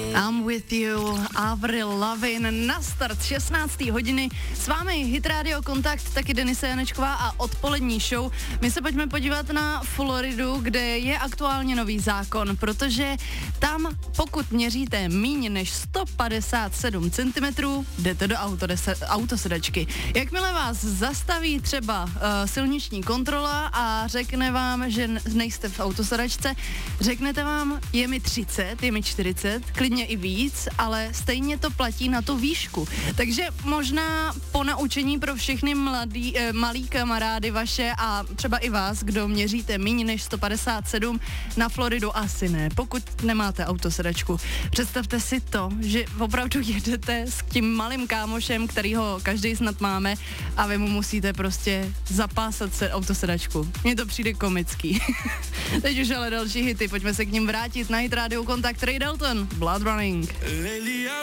I'm with you, Avril Lavigne, na start 16. hodiny. S vámi Hit Radio Kontakt, taky Denisa Janečková a odpolední show. My se pojďme podívat na Floridu, kde je aktuálně nový zákon, protože tam, pokud měříte míň než 157 cm, jdete do autosedačky. Jakmile vás zastaví třeba silniční kontrola a řekne vám, že nejste v autosedačce, řeknete vám, je mi 30, je mi 40, klidně i víc, ale stejně to platí na tu výšku. Takže možná po naučení pro všechny malý kamarády vaše a třeba i vás, kdo měříte míň než 157, na Floridu asi ne, pokud nemáte autosedačku. Představte si to, že opravdu jedete s tím malým kámošem, kterýho každý snad máme, a vy mu musíte prostě zapásat se autosedačku. Mně to přijde komický. Teď už ale další hity, pojďme se k ním vrátit na Hit Radio Kontakt. Ray Dalton, Blood Running.